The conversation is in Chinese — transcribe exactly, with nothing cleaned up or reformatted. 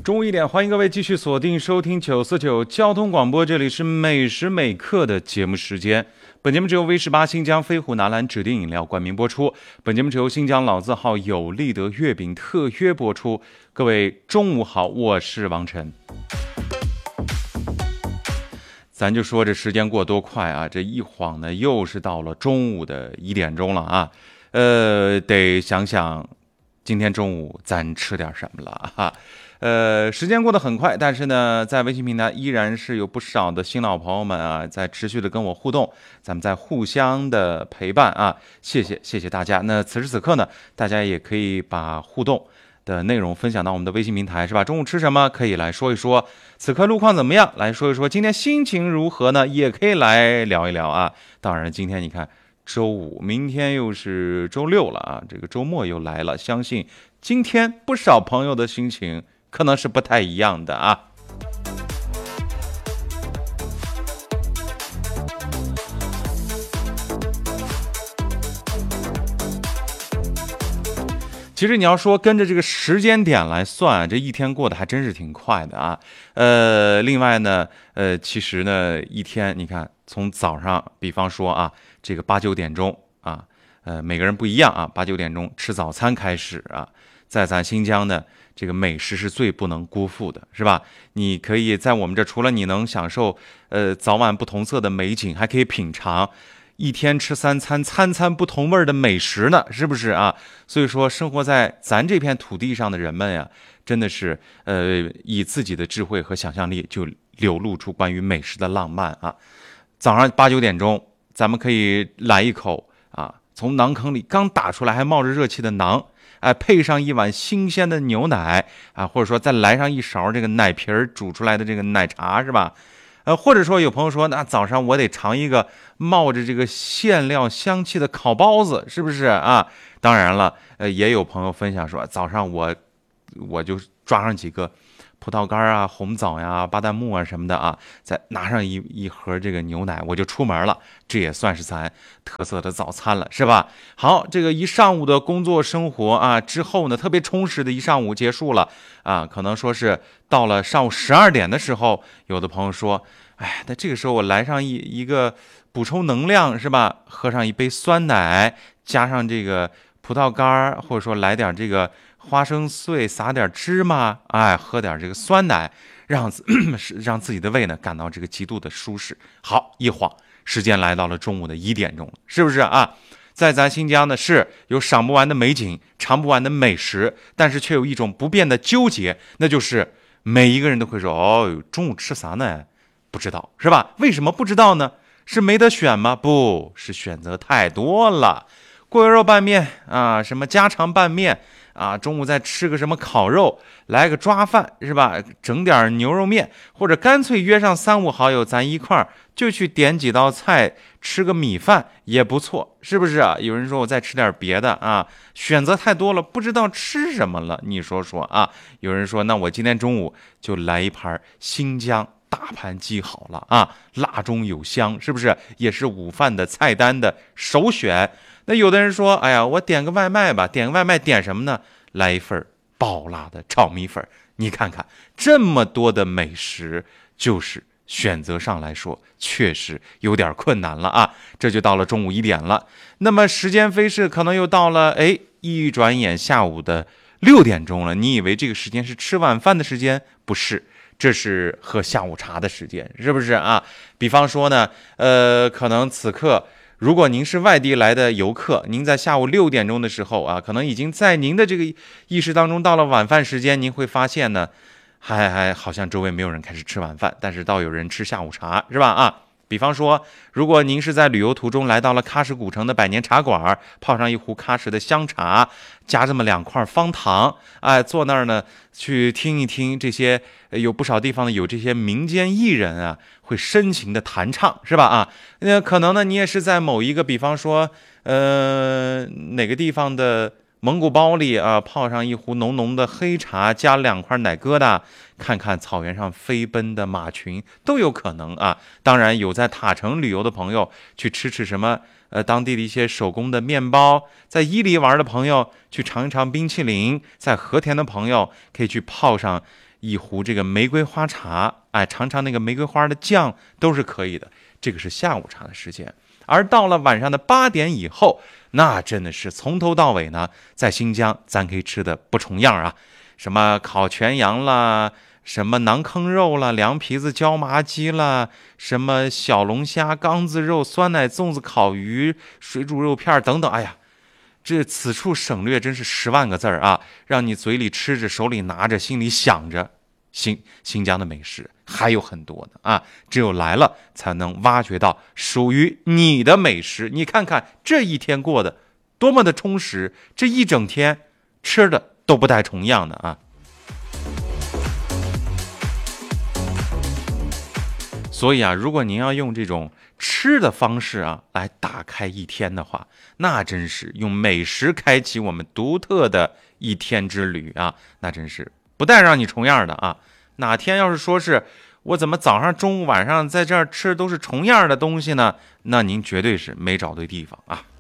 中午一点，欢迎各位继续锁定收听九四九交通广播，这里是每时每刻的节目时间。本节目只由 V 十八新疆飞虎拿蓝指定饮料冠名播出。本节目只由新疆老字号有利德月饼特约播出。各位中午好，我是王晨。咱就说这时间过多快啊，这一晃呢又是到了中午的一点钟了啊。呃，得想想今天中午咱吃点什么了哈。呃，时间过得很快，但是呢，在微信平台依然是有不少的新老朋友们啊，在持续的跟我互动，咱们在互相的陪伴啊，谢谢谢谢大家。那此时此刻呢，大家也可以把互动的内容分享到我们的微信平台，是吧？中午吃什么可以来说一说，此刻路况怎么样？来说一说，今天心情如何呢？也可以来聊一聊啊。当然，今天你看周五，明天又是周六了啊，这个周末又来了，相信今天不少朋友的心情可能是不太一样的啊。其实你要说跟着这个时间点来算，这一天过得还真是挺快的啊。呃，另外呢，呃，其实呢，一天你看从早上，比方说啊，这个八九点钟啊，呃，每个人不一样啊，八九点钟吃早餐开始啊，在咱新疆呢，这个美食是最不能辜负的，是吧？你可以在我们这，除了你能享受呃早晚不同色的美景，还可以品尝一天吃三餐，餐餐不同味的美食呢，是不是啊？所以说，生活在咱这片土地上的人们呀，真的是呃以自己的智慧和想象力，就流露出关于美食的浪漫啊。早上八九点钟，咱们可以来一口啊，从馕坑里刚打出来还冒着热气的馕。哎，配上一碗新鲜的牛奶啊，或者说再来上一勺这个奶皮儿煮出来的这个奶茶，是吧？呃，或者说有朋友说，那早上我得尝一个冒着这个馅料香气的烤包子，是不是啊？当然了，呃，也有朋友分享说，早上我我就抓上几个葡萄干啊、红枣呀、巴旦木啊什么的啊，再拿上一一盒这个牛奶，我就出门了。这也算是咱特色的早餐了，是吧？好，这个一上午的工作生活啊之后呢，特别充实的一上午结束了啊，可能说是到了上午十二点的时候，有的朋友说，哎，那这个时候我来上一一个补充能量，是吧？喝上一杯酸奶，加上这个葡萄干，或者说来点这个花生碎，撒点芝麻，哎，喝点这个酸奶，让让自己的胃呢感到这个极度的舒适。好，一晃时间来到了中午的一点钟了，是不是啊？在咱新疆呢，是有赏不完的美景，尝不完的美食，但是却有一种不变的纠结，那就是每一个人都会说，哦，中午吃啥呢？不知道，是吧？为什么不知道呢？是没得选吗？不是，选择太多了。锅油肉拌面啊，什么家常拌面啊，中午再吃个什么烤肉，来个抓饭，是吧？整点牛肉面，或者干脆约上三五好友，咱一块儿就去点几道菜，吃个米饭也不错，是不是啊？有人说我再吃点别的啊，选择太多了，不知道吃什么了，你说说啊？有人说，那我今天中午就来一盘新疆大盘鸡好了啊，辣中有香，是不是？也是午饭的菜单的首选。那有的人说，哎呀，我点个外卖吧，点个外卖点什么呢？来一份爆辣的炒米粉。你看看这么多的美食，就是选择上来说确实有点困难了啊。这就到了中午一点了，那么时间飞逝，可能又到了哎，一转眼下午的六点钟了。你以为这个时间是吃晚饭的时间？不是，这是喝下午茶的时间，是不是啊？比方说呢，呃，可能此刻如果您是外地来的游客，您在下午六点钟的时候啊，可能已经在您的这个意识当中到了晚饭时间，您会发现呢，还还好像周围没有人开始吃晚饭，但是倒有人吃下午茶，是吧？啊，比方说，如果您是在旅游途中来到了喀什古城的百年茶馆，泡上一壶喀什的香茶，加这么两块方糖，哎，坐那儿呢，去听一听这些，有不少地方呢有这些民间艺人啊，会深情的弹唱，是吧？啊，那可能呢，你也是在某一个，比方说，呃，哪个地方的蒙古包里啊，泡上一壶浓浓的黑茶，加两块奶疙瘩，看看草原上飞奔的马群，都有可能啊。当然，有在塔城旅游的朋友去吃吃什么呃当地的一些手工的面包，在伊犁玩的朋友去尝一尝冰淇淋，在和田的朋友可以去泡上一壶这个玫瑰花茶，哎，尝尝那个玫瑰花的酱都是可以的。这个是下午茶的时间。而到了晚上的八点以后，那真的是从头到尾呢，在新疆咱可以吃的不重样啊，什么烤全羊啦，什么馕坑肉啦，凉皮子、椒麻鸡啦，什么小龙虾、缸子肉、酸奶粽子、烤鱼、水煮肉片等等。哎呀，这此处省略真是十万个字儿啊，让你嘴里吃着，手里拿着，心里想着。新新疆的美食还有很多呢啊，只有来了才能挖掘到属于你的美食。你看看这一天过得多么的充实，这一整天吃的都不带重样的啊。所以啊，如果您要用这种吃的方式啊来打开一天的话，那真是用美食开启我们独特的一天之旅啊，那真是不带让你重样的啊。哪天要是说是我怎么早上中午晚上在这儿吃都是重样的东西呢，那您绝对是没找对地方啊。